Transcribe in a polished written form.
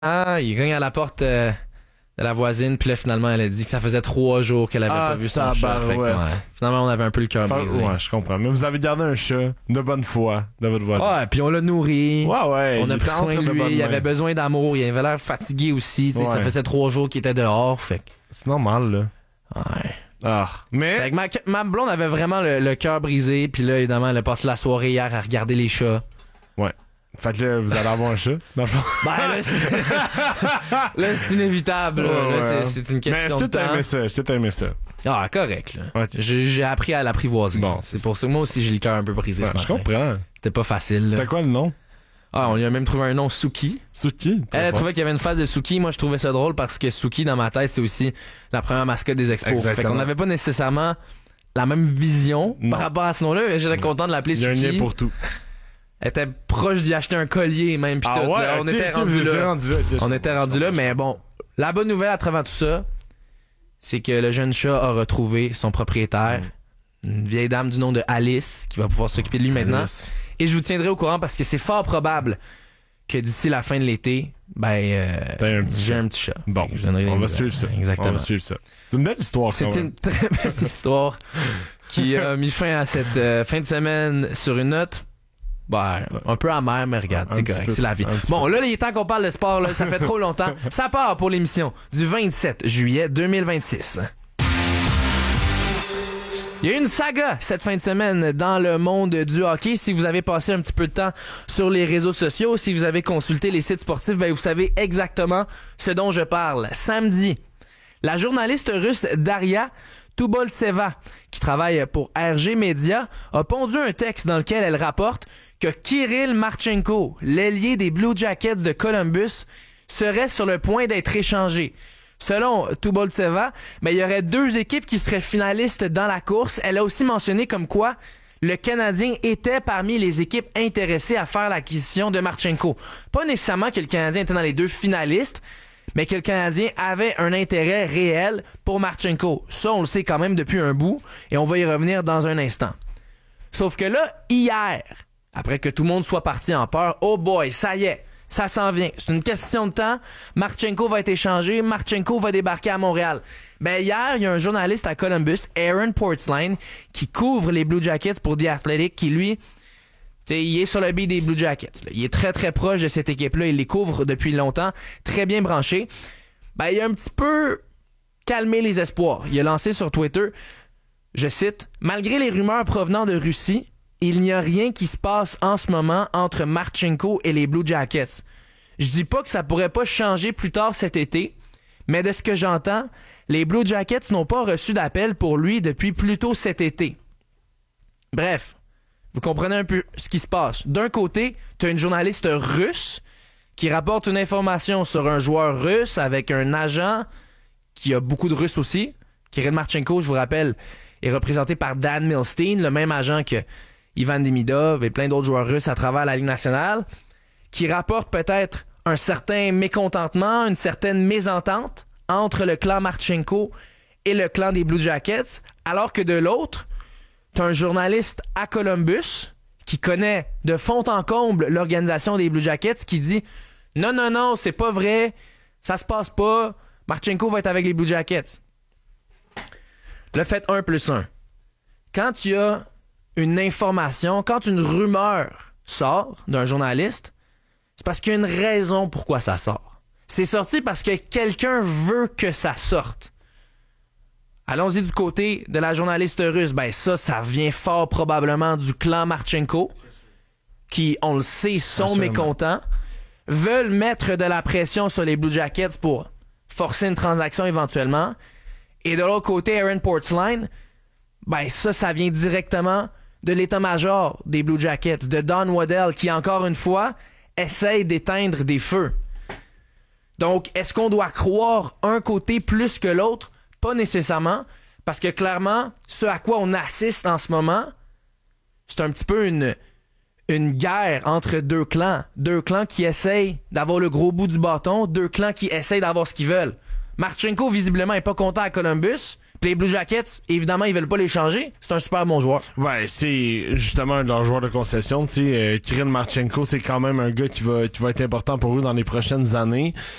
il cogne à la porte de la voisine, puis là, finalement, elle a dit que ça faisait 3 jours qu'elle avait pas vu son chat. Fait que, finalement, on avait un peu le cœur brisé. Ouais, je comprends. Mais vous avez gardé un chat de bonne foi de votre voisin. Ouais, puis on l'a nourri. Ouais. On a pris soin de lui. Il avait besoin d'amour. Il avait l'air fatigué aussi. Ouais. Ça faisait 3 jours qu'il était dehors. Fait que... C'est normal, là. Ouais. Mais... Fait que ma blonde avait vraiment le cœur brisé. Puis là, évidemment, elle a passé la soirée hier à regarder les chats. Ouais. Fait que là, vous allez avoir un chat, dans le fond. Là, c'est inévitable. Là, c'est une question de temps. Je t'ai aimé ça. Ah, correct. Là. Ouais. J'ai appris à l'apprivoiser. Bon, c'est pour ça que moi aussi, j'ai le cœur un peu brisé ce matin. Je comprends. C'était pas facile. C'était quoi le nom? On lui a même trouvé un nom, Suki. Suki? Elle trouvait qu'il y avait une phase de Suki. Moi, je trouvais ça drôle parce que Suki, dans ma tête, c'est aussi la première mascotte des expos. Exactement. Fait qu'on n'avait pas nécessairement la même vision par rapport à ce nom-là. Mais j'étais content de l'appeler Suki. Il y a un lien pour tout. Elle était proche d'y acheter un collier, même. Pis tout, ouais, là. On était rendu là. On était rendu là, mais bon. La bonne nouvelle à travers tout ça, c'est que le jeune chat a retrouvé son propriétaire. Une vieille dame du nom de Alice, qui va pouvoir s'occuper de lui maintenant. Et je vous tiendrai au courant parce que c'est fort probable que d'ici la fin de l'été, j'ai un petit chat. Bon, on va suivre ça. Exactement. On va suivre ça. C'est une belle histoire. C'est une très belle histoire qui a mis fin à cette fin de semaine sur une note un peu amer, mais regarde, c'est correct, c'est la vie. Bon, là, il est temps qu'on parle de sport, là, ça fait trop longtemps. Ça part pour l'émission du 27 juillet 2026. Il y a eu une saga cette fin de semaine dans le monde du hockey. Si vous avez passé un petit peu de temps sur les réseaux sociaux, si vous avez consulté les sites sportifs, vous savez exactement ce dont je parle. Samedi, la journaliste russe Daria Tuboltseva, qui travaille pour RG Media, a pondu un texte dans lequel elle rapporte que Kirill Marchenko, l'ailier des Blue Jackets de Columbus, serait sur le point d'être échangé. Selon Tuboltseva, il y aurait 2 équipes qui seraient finalistes dans la course. Elle a aussi mentionné comme quoi le Canadien était parmi les équipes intéressées à faire l'acquisition de Marchenko. Pas nécessairement que le Canadien était dans les 2 finalistes, mais que le Canadien avait un intérêt réel pour Marchenko. Ça, on le sait quand même depuis un bout, et on va y revenir dans un instant. Sauf que là, hier, après que tout le monde soit parti en peur, oh boy, ça y est, ça s'en vient. C'est une question de temps. Marchenko va être échangé, Marchenko va débarquer à Montréal. Hier, il y a un journaliste à Columbus, Aaron Portzline, qui couvre les Blue Jackets pour The Athletic, qui lui... il est sur le beat des Blue Jackets. Là. Il est très très proche de cette équipe-là. Il les couvre depuis longtemps. Très bien branché. Il a un petit peu calmé les espoirs. Il a lancé sur Twitter, je cite, « Malgré les rumeurs provenant de Russie, il n'y a rien qui se passe en ce moment entre Marchenko et les Blue Jackets. Je dis pas que ça pourrait pas changer plus tard cet été, mais de ce que j'entends, les Blue Jackets n'ont pas reçu d'appel pour lui depuis plus tôt cet été. » Bref. Vous comprenez un peu ce qui se passe. D'un côté, tu as une journaliste russe qui rapporte une information sur un joueur russe avec un agent qui a beaucoup de Russes aussi. Kirill Marchenko, je vous rappelle, est représenté par Dan Milstein, le même agent que Ivan Demidov et plein d'autres joueurs russes à travers la Ligue nationale, qui rapporte peut-être un certain mécontentement, une certaine mésentente entre le clan Marchenko et le clan des Blue Jackets, alors que de l'autre, t'as un journaliste à Columbus qui connaît de fond en comble l'organisation des Blue Jackets qui dit « Non, c'est pas vrai, ça se passe pas, Marchenko va être avec les Blue Jackets. » Le fait 1 plus 1. Quand il y a une information, quand une rumeur sort d'un journaliste, c'est parce qu'il y a une raison pourquoi ça sort. C'est sorti parce que quelqu'un veut que ça sorte. Allons-y du côté de la journaliste russe. Ça vient fort probablement du clan Marchenko, qui, on le sait, sont mécontents, veulent mettre de la pression sur les Blue Jackets pour forcer une transaction éventuellement. Et de l'autre côté, Aaron Portzline, ça vient directement de l'état-major des Blue Jackets, de Don Waddell, qui, encore une fois, essaye d'éteindre des feux. Donc, est-ce qu'on doit croire un côté plus que l'autre? Pas nécessairement, parce que clairement, ce à quoi on assiste en ce moment, c'est un petit peu une guerre entre 2 clans. 2 clans qui essayent d'avoir le gros bout du bâton, 2 clans qui essayent d'avoir ce qu'ils veulent. Marchenko, visiblement, est pas content à Columbus, Puis les Blue Jackets, évidemment, ils veulent pas les changer. C'est un super bon joueur. Ouais, c'est justement un de leurs joueurs de concession. Tu sais, Kirill Marchenko, c'est quand même un gars qui va être important pour eux dans les prochaines années.